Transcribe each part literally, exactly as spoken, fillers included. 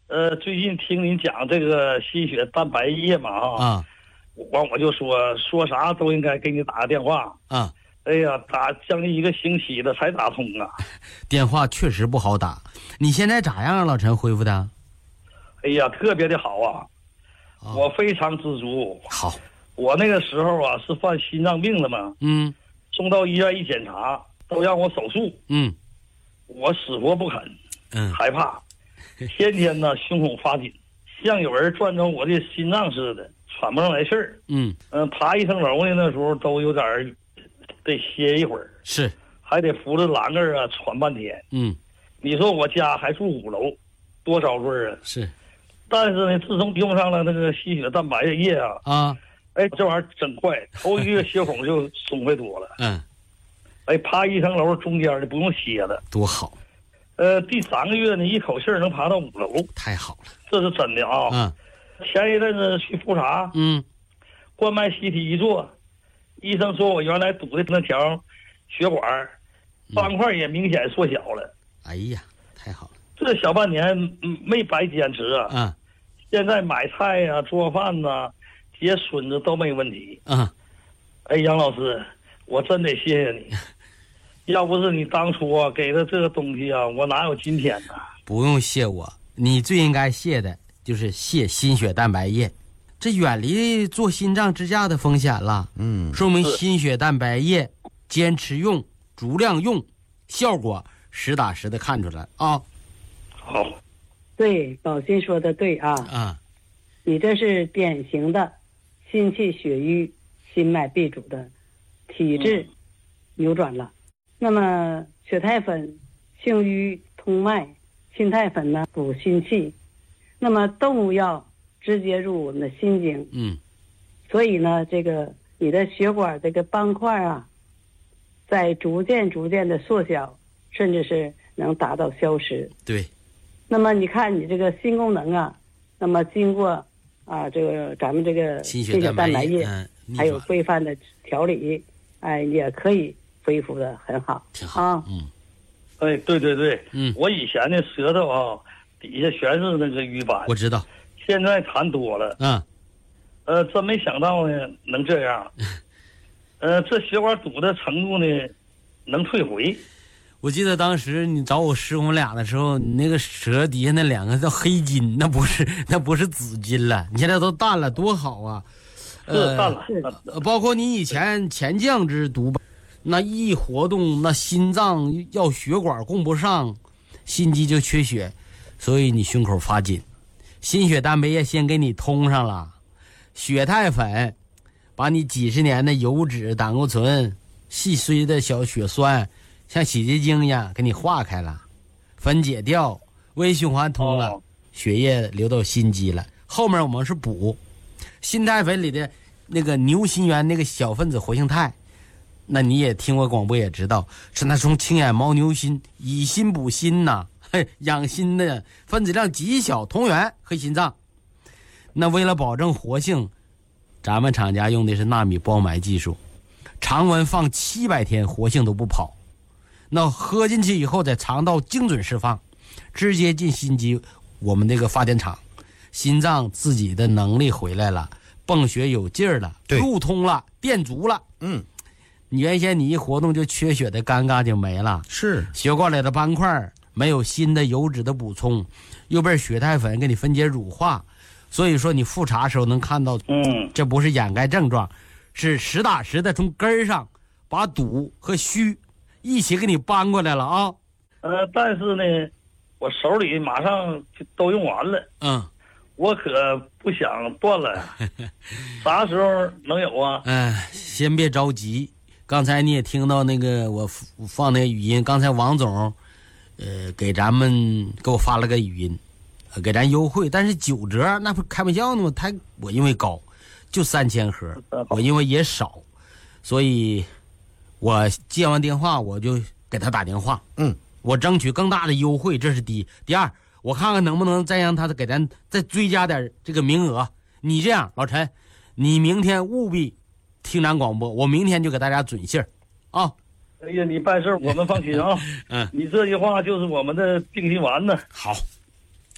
呃，最近听您讲这个心血蛋白液嘛啊， 啊， 完我就说说啥都应该给你打个电话啊。 哎呀，打将近一个星期了才打通啊。 电话确实不好打。你现在咋样啊，老陈？恢复的？ 哎呀，特别的好啊， 哦、 我非常知足。 好， 我那个时候啊是犯心脏病了嘛， 嗯， 送到医院一检查，都让我手术， 嗯， 我死活不肯， 嗯， 害怕，天天呢胸口发紧，像有人攥着我的心脏似的，喘不上来气儿。 嗯嗯、呃，爬一层楼呢，那时候都有点得歇一会儿， 是， 还得扶着栏杆啊喘半天。 嗯， 你说我家还住五楼，多遭罪啊！ 是， 但是呢，自从用上了那个吸血蛋白液啊， 啊， 哎，这玩意儿真快，头一个月血孔就松快多了。 嗯， 哎，爬一层楼中间的不用歇了， 多好， 呃，第三个月呢，一口气儿能爬到五楼， 太好了， 这是真的啊。 嗯， 前一阵子去复查， 嗯， 冠脉吸体一做，医生说我原来堵的那条血管斑块也明显缩小了。 哎呀，太好了， 这小半年嗯没白坚持啊。 嗯， 现在买菜呀、做饭呐、接孙子都没问题。 嗯， 哎，杨老师，我真得谢谢你，要不是你当初啊给的这个东西啊，我哪有今天呢？ 不用谢我，你最应该谢的就是谢心血蛋白液，这远离做心脏支架的风险了。 嗯， 说明心血蛋白液坚持用、足量用，效果实打实的看出来啊。 好， 对，宝鑫说的对啊， 啊， 你这是典型的心气血瘀、心脉闭阻的体质扭转了。那么血肽粉性瘀通脉，心肽粉呢补心气，那么动物药直接入我们的心经， 嗯， 所以呢，这个你的血管这个斑块啊，在逐渐逐渐的缩小，甚至是能达到消失。 对， 那么你看你这个心功能啊，那么经过啊这个咱们这个心血心血蛋白液， 蛋白液， 嗯， 还有规范的调理，哎，也可以恢复的很好， 挺好啊。 嗯， 哎，对对对， 嗯， 我以前的舌头啊底下全是那个瘀斑， 我知道， 现在痰多了， 嗯， 呃，真没想到呢能这样，呃，这血管堵的程度呢能退回。 我记得当时你找我师傅俩的时候，你那个舌底下那两个叫黑筋，那不是那不是紫筋了，你现在都淡了，多好啊！ 是淡了， 呃，包括你以前前降之毒，那一活动，那心脏要血管供不上，心肌就缺血，所以你胸口发紧。心血蛋白液先给你通上了，血肽粉把你几十年的油脂、胆固醇、细碎的小血栓，像洗洁精一样给你化开了，分解掉，微循环通了， 哦、 血液流到心肌了。后面我们是补心肽粉里的那个牛心源那个小分子活性肽，那你也听过广播也知道，是那种青眼牦牛心，以心补心呐、啊，养心的，分子量极小，同源和心脏。那为了保证活性，咱们厂家用的是纳米包埋技术，常温放七百天，活性都不跑。那喝进去以后，在肠道精准释放，直接进心肌，我们这个发电厂，心脏自己的能力回来了，泵血有劲儿了，路通了，电足了。 嗯， 你原先你一活动就缺血的尴尬就没了， 是血管里的斑块没有新的油脂的补充，又被血肽粉给你分解乳化，所以说你复查时候能看到， 嗯， 这不是掩盖症状，是实打实的从根儿上把堵和虚一起给你搬过来了啊。 呃，但是呢，我手里马上就都用完了。 嗯， 我可不想断了，啥时候能有啊？ 哎、呃，先别着急。刚才你也听到那个我放那个语音，刚才王总，呃，给咱们给我发了个语音，呃、给咱优惠，但是九折，那不开玩笑呢吗？他我因为高，就三千盒，我因为也少，所以我接完电话我就给他打电话， 嗯， 我争取更大的优惠，这是第一。第二，我看看能不能再让他给咱再追加点这个名额。你这样，老陈，你明天务必听咱广播，我明天就给大家准信儿啊。 哎呀，你办事我们放心啊。 嗯， 你这句话就是我们的定心丸呢。 好，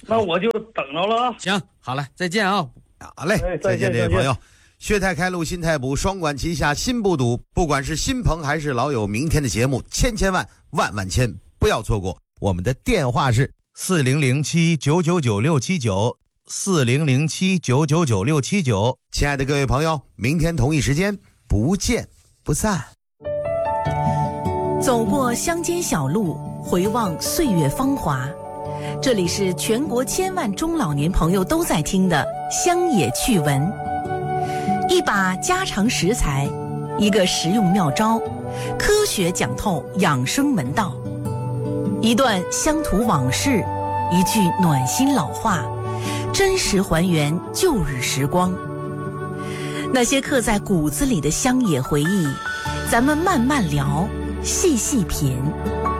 那我就等着了啊。 行，好了，再见啊。 好嘞， 哎再见， 再见这位朋友。薛太开路，新太补，双管齐下，心不堵。不管是新朋还是老友，明天的节目千千万万万千不要错过。我们的电话是四零零七九九九六七九，四零零七九九九六七九。亲爱的各位朋友，明天同一时间不见不散。 走过乡间小路，回望岁月芳华。这里是全国千万中老年朋友都在听的乡野趣闻，一把家常食材，一个实用妙招，科学讲透养生门道，一段乡土往事，一句暖心老话，真实还原旧日时光。那些刻在骨子里的乡野回忆，咱们慢慢聊，细细品。